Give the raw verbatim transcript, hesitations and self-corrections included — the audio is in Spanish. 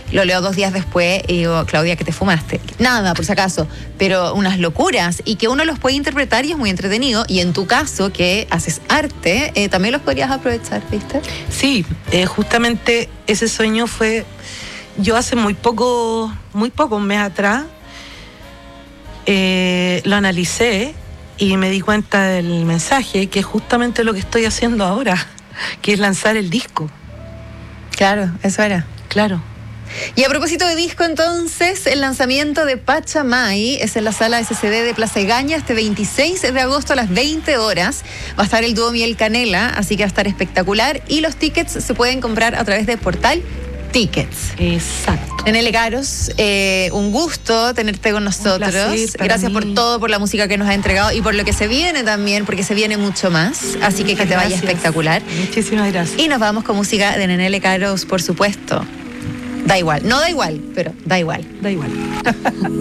lo leo dos días después y digo, Claudia, ¿qué te fumaste? Nada, por si acaso, pero unas locuras, y que uno los puede interpretar y es muy entretenido, y en tu caso, que haces arte, eh, también los podrías aprovechar, ¿viste? Sí, eh, justamente ese sueño fue, yo hace muy poco, muy pocos meses atrás, eh, lo analicé y me di cuenta del mensaje, que es justamente lo que estoy haciendo ahora, que es lanzar el disco. Claro, eso era. Claro. Y a propósito de disco, entonces, el lanzamiento de Pachamay es en la sala S C D de Plaza Egaña este veintiséis de agosto a las veinte horas. Va a estar el dúo Miel Canela, así que va a estar espectacular. Y los tickets se pueden comprar a través de Portal Tickets. Exacto. Nenele Caros, eh, un gusto tenerte con nosotros. Un placer para Gracias mí. por todo, por la música que nos ha entregado y por lo que se viene también, porque se viene mucho más. Así que que te vaya Gracias. espectacular. Muchísimas gracias. Y nos vamos con música de Nenele Caros, por supuesto. Da igual, no da igual, pero da igual. Da igual.